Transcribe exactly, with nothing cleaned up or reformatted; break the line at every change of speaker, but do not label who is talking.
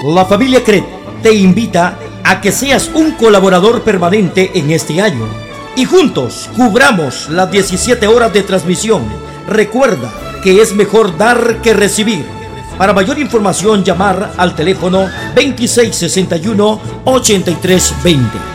La familia Cret te invita a que seas un colaborador permanente en este año y juntos cubramos las diecisiete horas de transmisión. Recuerda que es mejor dar que recibir. Para mayor información, llamar al teléfono veintiséis sesenta y uno, ochenta y tres veinte.